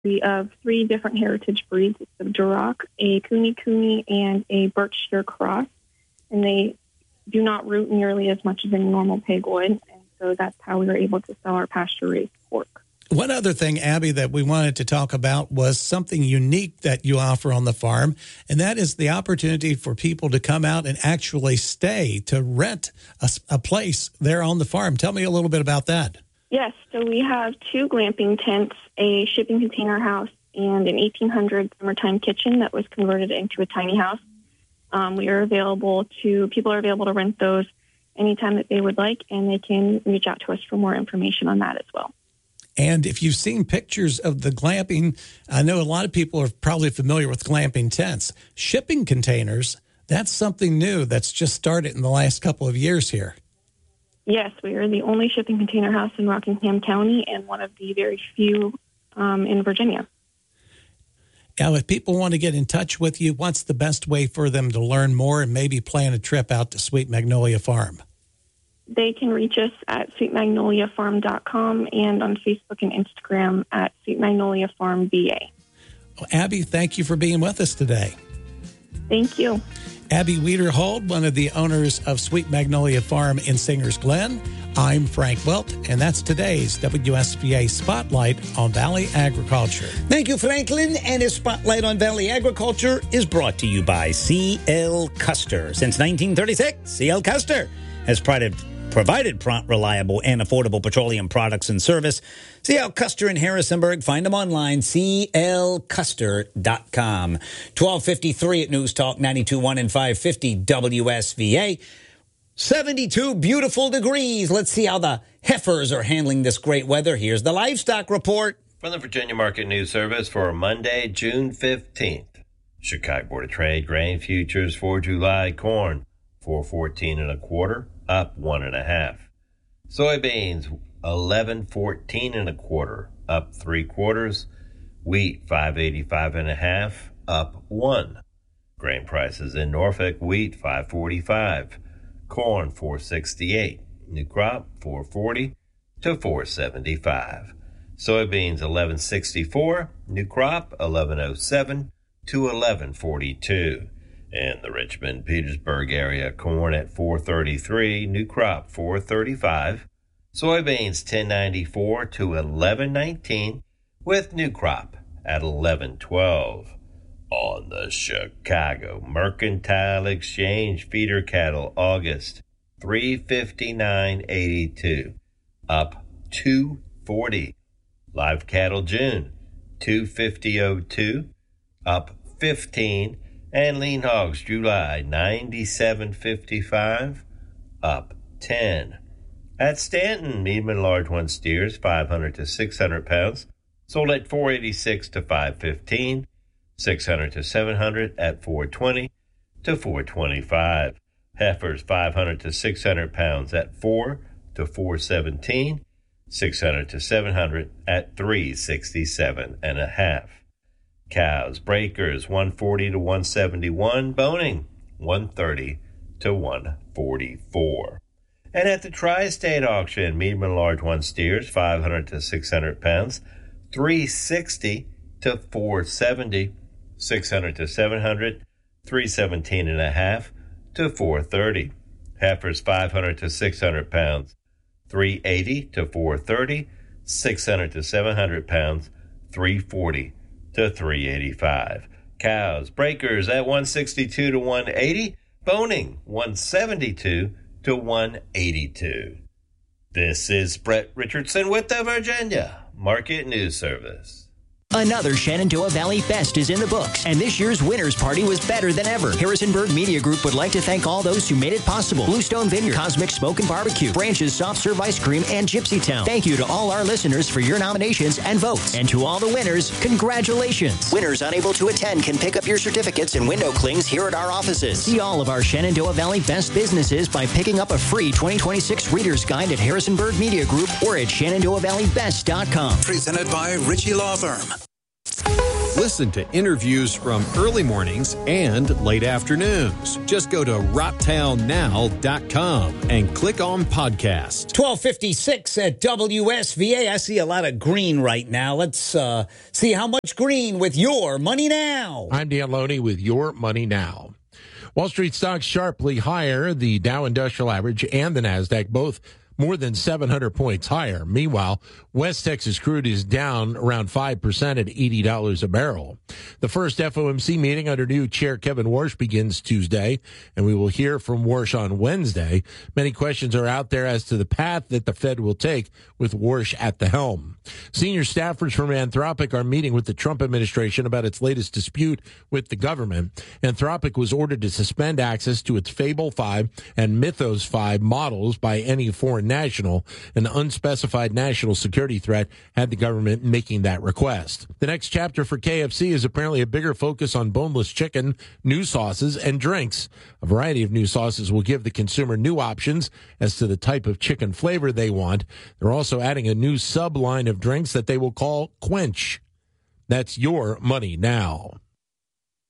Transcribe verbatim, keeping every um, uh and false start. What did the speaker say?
of three different heritage breeds. It's a Duroc, a Kune Kune, and a Berkshire Cross. And they do not root nearly as much as a normal pig would. And so that's how we were able to sell our pasture-raised pork. One other thing, Abby, that we wanted to talk about was something unique that you offer on the farm, and that is the opportunity for people to come out and actually stay, to rent a, a place there on the farm. Tell me a little bit about that. Yes, so we have two glamping tents, a shipping container house, and an eighteen hundred summertime kitchen that was converted into a tiny house. Um, we are available to, people are available to rent those anytime that they would like, and they can reach out to us for more information on that as well. And if you've seen pictures of the glamping, I know a lot of people are probably familiar with glamping tents. Shipping containers, that's something new that's just started in the last couple of years here. Yes, we are the only shipping container house in Rockingham County and one of the very few um, in Virginia. Now, if people want to get in touch with you, what's the best way for them to learn more and maybe plan a trip out to Sweet Magnolia Farm? They can reach us at sweet magnolia farm dot com and on Facebook and Instagram at Sweet Magnolia Farm V A. Well, Abby, thank you for being with us today. Thank you. Abby Wiederhold, one of the owners of Sweet Magnolia Farm in Singers Glen. I'm Frank Weldt, and that's today's W S V A Spotlight on Valley Agriculture. Thank you, Franklin. And his Spotlight on Valley Agriculture is brought to you by C L Custer. Since nineteen thirty-six, C L Custer has prided provided prompt, reliable, and affordable petroleum products and service. C L Custer in Harrisonburg. Find them online, C L Custer dot com. twelve fifty-three at News Talk ninety-two point one and five fifty W S V A. seventy-two beautiful degrees. Let's see how the heifers are handling this great weather. Here's the livestock report. From the Virginia Market News Service for Monday, June fifteenth. Chicago Board of Trade grain futures for July corn, four fourteen and a quarter, up one and a half. Soybeans, eleven fourteen and a quarter, up three quarters. Wheat, five eighty-five and a half, up one. Grain prices in Norfolk: wheat five forty-five, corn four sixty-eight, new crop four forty to four seventy-five. Soybeans eleven sixty-four, new crop eleven oh seven to eleven forty-two. In the Richmond Petersburg area, corn at four thirty-three, new crop four thirty-five. Soybeans ten ninety-four to eleven nineteen, with new crop at eleven twelve. On the Chicago Mercantile Exchange, feeder cattle August three fifty-nine eighty-two, up two forty. Live cattle June two fifty oh two, up fifteen. And lean hogs July ninety-seven fifty-five, up ten. At Stanton, medium and large one steers five hundred to six hundred pounds, sold at four eighty-six to five fifteen, six hundred to seven hundred at four twenty to four twenty-five. Heifers five hundred to six hundred pounds at four to four seventeen, six hundred to seven hundred at three sixty-seven and a half. Cows, breakers, one forty to one seventy-one, boning, one thirty to one forty-four. And at the Tri-State auction, medium and large one steers, five hundred to six hundred pounds, three sixty to four seventy, six hundred to seven hundred, three seventeen and a half to four thirty. Heifers five hundred to six hundred pounds, three eighty to four thirty, six hundred to seven hundred pounds, three forty to three eighty-five. Cows, breakers at one sixty-two to one eighty, boning one seventy-two to one eighty-two. This is Brett Richardson with the Virginia Market News Service. Another Shenandoah Valley Fest is in the books, and this year's winners party was better than ever. Harrisonburg Media Group would like to thank all those who made it possible. Bluestone Vineyard, Cosmic Smoke and Barbecue, Branches Soft Serve Ice Cream, and Gypsy Town. Thank you to all our listeners for your nominations and votes. And to all the winners, congratulations. Winners unable to attend can pick up your certificates and window clings here at our offices. See all of our Shenandoah Valley best businesses by picking up a free twenty twenty-six Reader's Guide at Harrisonburg Media Group or at Shenandoah Valley Best dot com. Presented by Ritchie Law Firm. Listen to interviews from early mornings and late afternoons. Just go to rocktown now dot com and click on podcast. twelve fifty-six at W S V A. I see a lot of green right now. Let's uh, see how much green with your money now. I'm Dan Loney with Your Money Now. Wall Street stocks sharply higher. The Dow Industrial Average and the NASDAQ both more than seven hundred points higher. Meanwhile, West Texas crude is down around five percent at eighty dollars a barrel. The first F O M C meeting under new chair Kevin Warsh begins Tuesday, and we will hear from Warsh on Wednesday. Many questions are out there as to the path that the Fed will take with Warsh at the helm. Senior staffers from Anthropic are meeting with the Trump administration about its latest dispute with the government. Anthropic was ordered to suspend access to its Fable five and Mythos five models by any foreign national, an unspecified national security threat, had the government making that request. The next chapter for K F C is apparently a bigger focus on boneless chicken, new sauces, and drinks. A variety of new sauces will give the consumer new options as to the type of chicken flavor they want. They're also adding a new sub-line of drinks that they will call Quench. That's Your Money Now.